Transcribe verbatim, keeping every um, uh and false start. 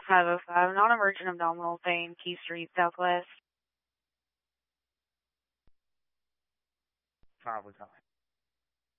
five oh five, non-emergent abdominal pain, Key Street, Southwest. five oh five.